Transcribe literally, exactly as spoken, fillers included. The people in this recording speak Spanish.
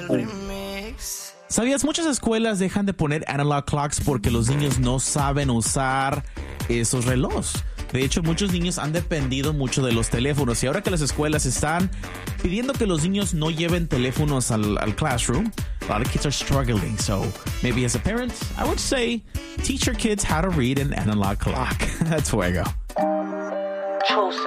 ¿Sabías? Muchas escuelas dejan de poner analog clocks porque los niños no saben usar esos relojes. De hecho, muchos niños han dependido mucho de los teléfonos y ahora que las escuelas están pidiendo que los niños no lleven teléfonos al, al classroom, a lot of kids are struggling. So maybe as a parent, I would say teach your kids how to read an analog clock. That's Fuego.